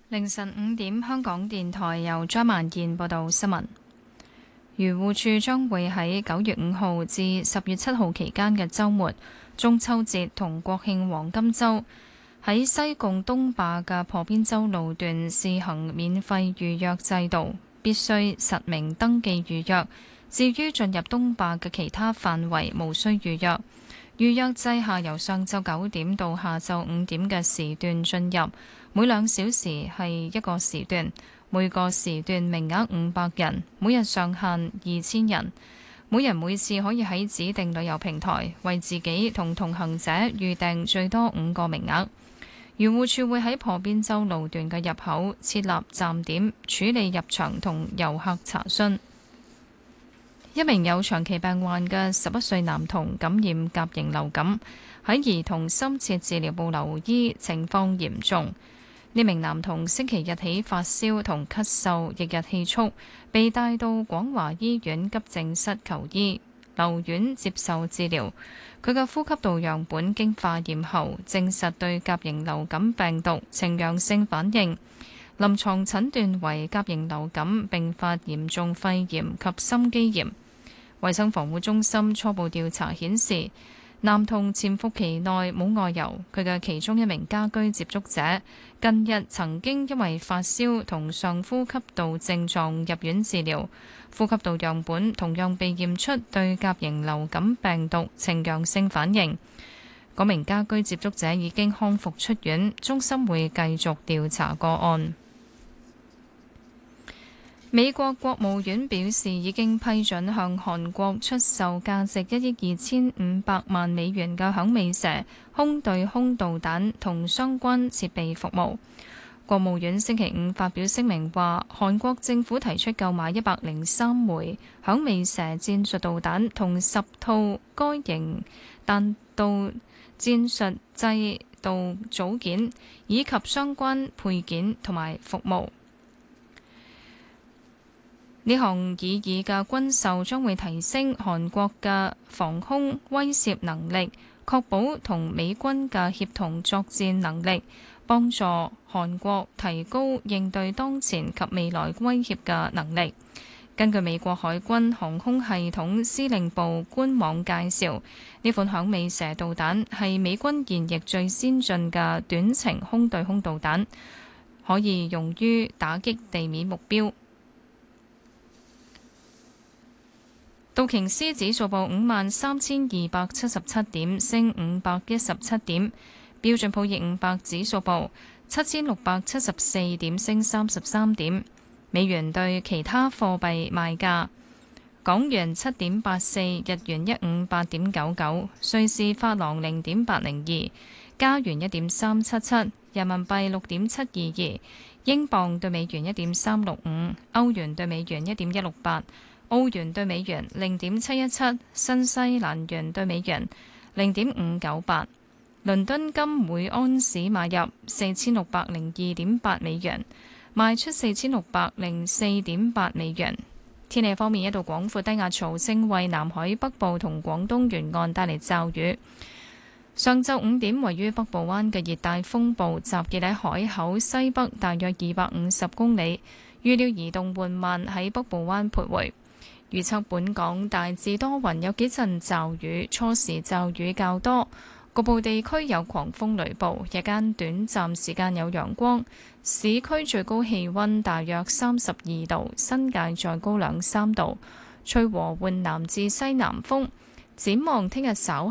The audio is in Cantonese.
凌晨5點，香港電台由張萬燕報道新聞。漁護署將會喺9月5號至10月7號期間嘅週末、中秋節同國慶黃金週，喺西貢東壩嘅破邊洲路段試行免費預約制度，必須實名登記預約。至於進入東壩嘅其他範圍，無需預約。預約制下由上晝9點到下晝5點嘅時段進入，每2小時係一個時段，每個時段名額500人，每日上限2000人。每人每次可以喺指定旅遊平台為自己同同行者預訂最多5個名額。漁護署會喺破邊洲路段嘅入口設立站點，處理入場同遊客查詢。一名有長期病患嘅11歲男童感染甲型流感，喺兒童深切治療部留醫，情況嚴重。呢名男童星期日起發燒同咳嗽，翌日氣促，被帶到廣華醫院急症室求醫，留院接受治療。佢嘅呼吸道樣本經化驗後，證實對甲型流感病毒呈陽性反應。臨床診斷為甲型流感並發嚴重肺炎及心肌炎。衛生防護中心初步調查顯示，男童潛伏期內冇外遊，佢嘅其中一名家居接觸者近日曾經因為發燒同上呼吸道症狀入院治療，呼吸道樣本同樣被驗出對甲型流感病毒呈陽性反應。嗰名家居接觸者已經康復出院，中心會繼續調查個案。美國國務院表示，已經批准向韓國出售價值1億2500萬美元嘅響尾蛇空對空導彈同相關設備服務。國務院星期五發表聲明話，韓國政府提出購買103枚響尾蛇戰術導彈同10套該型彈道戰術制導組件，以及相關配件同埋服務。呢項擬議嘅軍售將會提升韓國嘅防空威懾能力，確保同美軍嘅協同作戰能力，幫助韓國提高應對當前及未來威脅嘅能力。根據美國海軍航空系統司令部官網介紹，呢款響尾蛇導彈係美軍現役最先進嘅短程空對空導彈，可以用於打擊地面目標。道瓊斯指數報53,277點，升517點；標準普爾500指數報7,674點，升33點。美元對其他貨幣賣價：港元7.84，日元158.99，瑞士法郎0.802，加元1.377，人民幣6.722，英鎊對美元1.365，歐元對美元1.168。澳元對美元0.717，新西蘭元對美元0.598，倫敦金每安士買入4602.8美元，賣出4604.8美元。天氣方面，一道廣闊低壓槽正為南海北部同廣東沿岸帶嚟驟雨。上晝5點，位於北部灣嘅熱帶風暴集結喺海口西北大約250公里，預料移動緩慢喺北部灣徘徊。預測本港大致多雲，有幾陣驟雨，初時驟雨較多，局部地區有狂風雷暴，日間短暫時間有陽光。市區最高氣溫大約32度，新界再高2-3度，吹和緩南至西南風。展望聽日稍